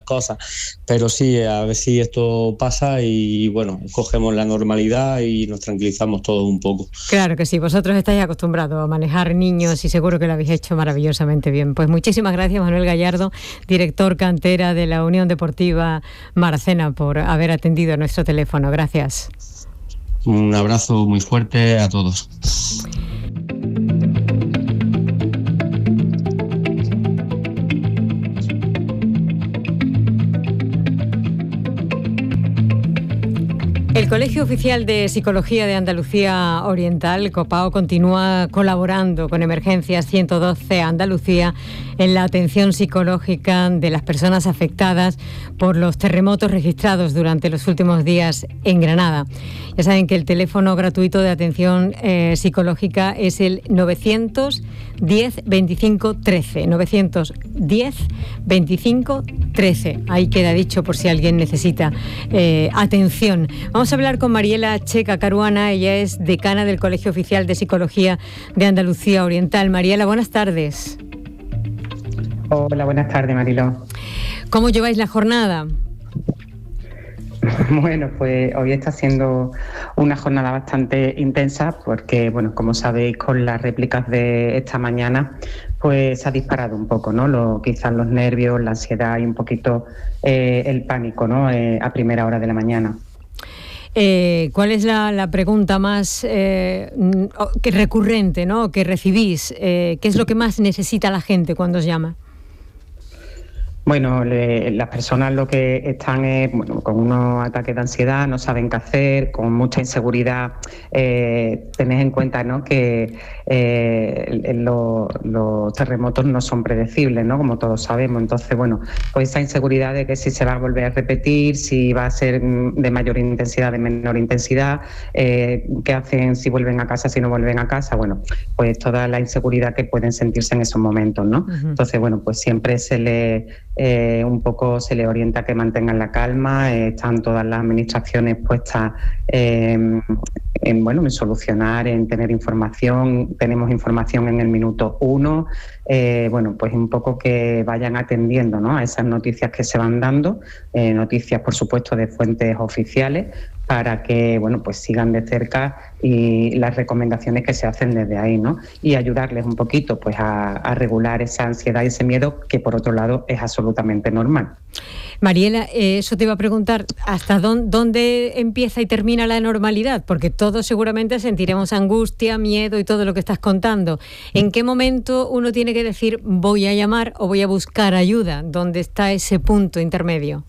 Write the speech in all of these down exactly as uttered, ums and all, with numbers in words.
cosas. Pero sí, a ver si esto pasa y bueno, cogemos la normalidad y nos tranquilizamos todos un poco. Claro que sí, vosotros estáis acostumbrados a manejar niños y seguro que lo habéis hecho maravillosamente bien. Pues muchísimas gracias, Manuel Gallardo, director cantera de la Unión Deportiva Maracena, por haber atendido nuestro teléfono. Gracias. Un abrazo muy fuerte a todos. El Colegio Oficial de Psicología de Andalucía Oriental, COPAO, continúa colaborando con Emergencias ciento doce Andalucía en la atención psicológica de las personas afectadas por los terremotos registrados durante los últimos días en Granada. Ya saben que el teléfono gratuito de atención eh, psicológica es el novecientos diez veinticinco trece. novecientos diez veinticinco trece. Ahí queda dicho por si alguien necesita eh, atención. Vamos a hablar con Mariela Checa Caruana. Ella es decana del Colegio Oficial de Psicología de Andalucía Oriental. Mariela, buenas tardes. Hola, buenas tardes, Mariló. ¿Cómo lleváis la jornada? Bueno, pues hoy está siendo una jornada bastante intensa porque, bueno, como sabéis, con las réplicas de esta mañana, pues se ha disparado un poco, ¿no? Lo, quizás los nervios, la ansiedad y un poquito eh, el pánico, ¿no? Eh, a primera hora de la mañana. Eh, ¿Cuál es la, la pregunta más eh, que recurrente, ¿no? que recibís? Eh, ¿Qué es lo que más necesita la gente cuando os llama? Bueno, le, las personas lo que están es bueno, con unos ataques de ansiedad, no saben qué hacer, con mucha inseguridad. Eh, tened en cuenta, ¿no?, que eh, lo, los terremotos no son predecibles, ¿no?, como todos sabemos. Entonces, bueno, pues esa inseguridad de que si se va a volver a repetir, si va a ser de mayor intensidad, de menor intensidad, eh, qué hacen si vuelven a casa, si no vuelven a casa. Bueno, pues toda la inseguridad que pueden sentirse en esos momentos, ¿no? Uh-huh. Entonces, bueno, pues siempre se le... Eh, un poco se les orienta a que mantengan la calma, eh, están todas las administraciones puestas eh, en, bueno, en solucionar, en tener información, tenemos información en el minuto uno, eh, bueno, pues un poco que vayan atendiendo, ¿no?, a esas noticias que se van dando, eh, noticias por supuesto de fuentes oficiales, para que, bueno, pues sigan de cerca y las recomendaciones que se hacen desde ahí, ¿no? Y ayudarles un poquito, pues, a, a regular esa ansiedad y ese miedo que, por otro lado, es absolutamente normal. Mariela, eh, eso te iba a preguntar, ¿hasta dónde, dónde empieza y termina la normalidad? Porque todos seguramente sentiremos angustia, miedo y todo lo que estás contando. ¿En qué momento uno tiene que decir voy a llamar o voy a buscar ayuda? ¿Dónde está ese punto intermedio?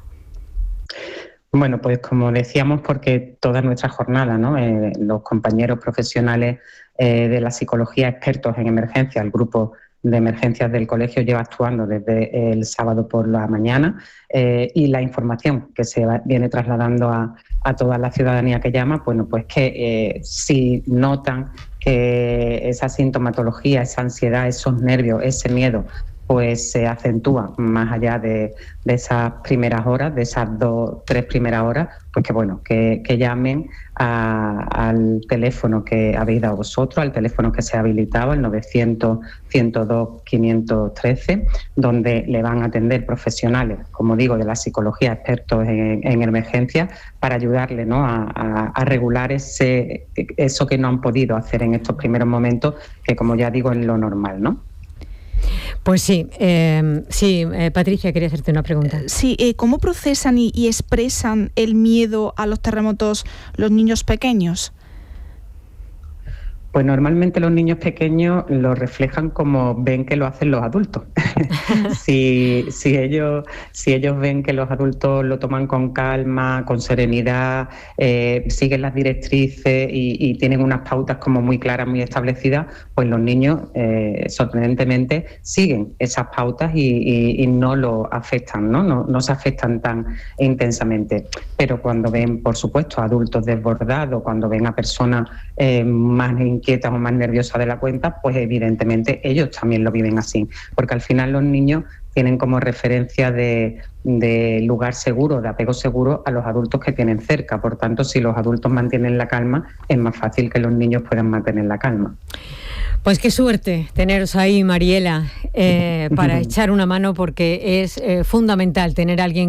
Bueno, pues como decíamos, porque toda nuestra jornada, ¿no? Eh, los compañeros profesionales eh, de la psicología, expertos en emergencia, el grupo de emergencias del colegio lleva actuando desde el sábado por la mañana eh, y la información que se va, viene trasladando a, a toda la ciudadanía que llama, bueno, pues que eh, si notan que esa sintomatología, esa ansiedad, esos nervios, ese miedo, pues se acentúa más allá de, de esas primeras horas, de esas dos, tres primeras horas, pues que bueno, que, que llamen a, al teléfono que habéis dado vosotros, al teléfono que se ha habilitado, el novecientos, ciento dos, quinientos trece, donde le van a atender profesionales, como digo, de la psicología, expertos en, en emergencias, para ayudarle, ¿no?, a, a, a regular ese, eso que no han podido hacer en estos primeros momentos, que como ya digo, es lo normal, ¿no? Pues sí, eh, sí, eh, Patricia, quería hacerte una pregunta. Sí, eh, ¿cómo procesan y, y expresan el miedo a los terremotos los niños pequeños? Pues normalmente los niños pequeños lo reflejan como ven que lo hacen los adultos. si, si, ellos, si ellos ven que los adultos lo toman con calma, con serenidad, eh, siguen las directrices y, y tienen unas pautas como muy claras, muy establecidas, pues los niños eh, sorprendentemente siguen esas pautas y, y, y no lo afectan, ¿no? No, no se afectan tan intensamente. Pero cuando ven, por supuesto, adultos desbordados, cuando ven a personas eh, más inquietas o más nerviosas de la cuenta, pues evidentemente ellos también lo viven así, porque al final los niños tienen como referencia de, de lugar seguro, de apego seguro a los adultos que tienen cerca. Por tanto, si los adultos mantienen la calma, es más fácil que los niños puedan mantener la calma. Pues qué suerte teneros ahí, Mariela, eh, para echar una mano, porque es eh, fundamental tener a alguien